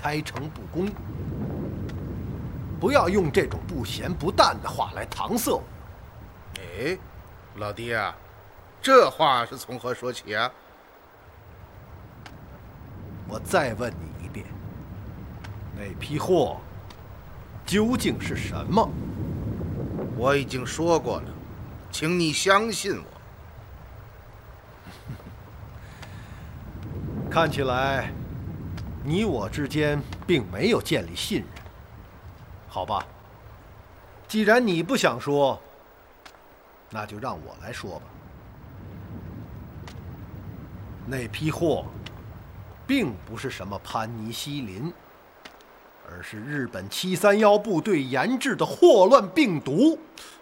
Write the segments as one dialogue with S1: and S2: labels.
S1: 开诚布公。不要用这种不咸不淡的话来搪塞我。
S2: 哎，老弟啊，这话是从何说起啊？
S1: 我再问你一遍，那批货究竟是什么？
S2: 我已经说过了，请你相信我。
S1: 看起来，你我之间并没有建立信任。好吧，既然你不想说，那就让我来说吧。那批货并不是什么盘尼西林，而是日本731部队研制的霍乱病毒。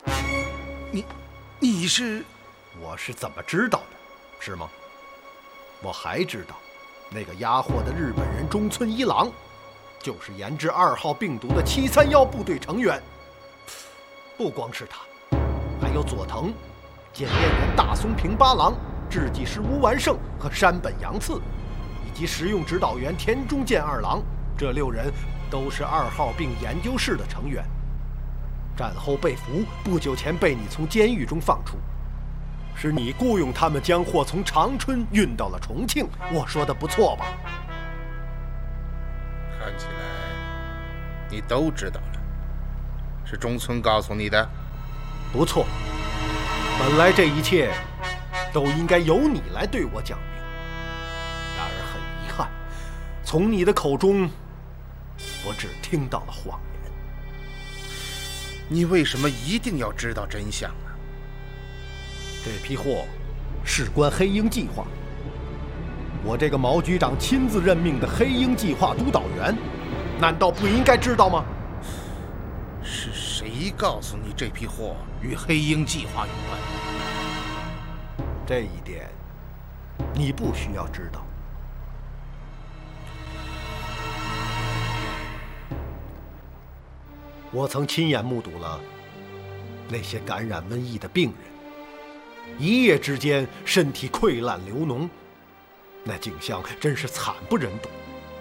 S2: 你是？
S1: 我是怎么知道的？是吗？我还知道，那个押货的日本人中村一郎，就是研制2号病毒的731部队成员。不光是他，还有佐藤、检验员大松平八郎、制剂师乌丸胜和山本洋次，以及实用指导员田中健二郎。这6人都是2号病研究室的成员。战后被俘，不久前被你从监狱中放出，是你雇佣他们将货从长春运到了重庆。我说的不错吧？
S2: 看起来你都知道了，是中村告诉你的？
S1: 不错，本来这一切都应该由你来对我讲明。然而很遗憾，从你的口中，我只听到了谎言。
S2: 你为什么一定要知道真相呢？
S1: 这批货事关黑鹰计划，我这个毛局长亲自任命的黑鹰计划督导员，难道不应该知道吗？
S2: 是谁告诉你这批货与黑鹰计划有关？
S1: 这一点你不需要知道。我曾亲眼目睹了那些感染瘟疫的病人，一夜之间身体溃烂流脓，那景象真是惨不忍睹。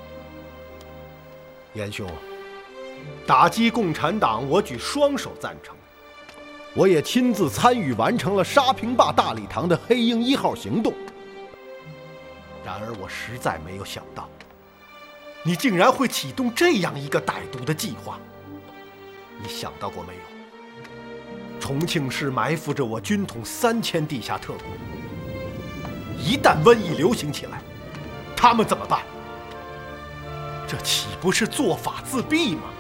S1: 严兄，打击共产党，我举双手赞成。我也亲自参与完成了沙坪坝大礼堂的黑鹰1号行动。然而我实在没有想到，你竟然会启动这样一个歹毒的计划。你想到过没有？重庆市埋伏着我军统3000地下特工，一旦瘟疫流行起来，他们怎么办？这岂不是做法自毙吗？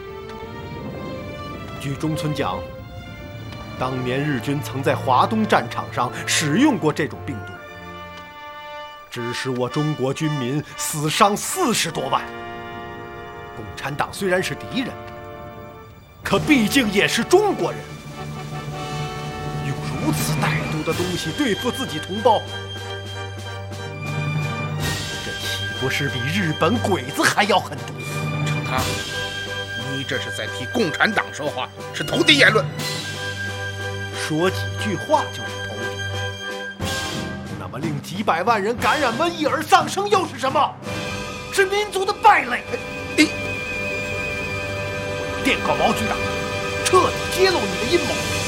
S1: 据中村讲，当年日军曾在华东战场上使用过这种病毒，致使我中国军民死伤40多万。共产党虽然是敌人，可毕竟也是中国人。用如此歹毒的东西对付自己同胞，这岂不是比日本鬼子还要狠毒？
S2: 程堂，你这是在替共产党说话，是投敌言论。
S1: 说几句话就是投敌，那么令几百万人感染瘟疫而丧生又是什么？是民族的败类。电告毛局长，彻底揭露你的阴谋。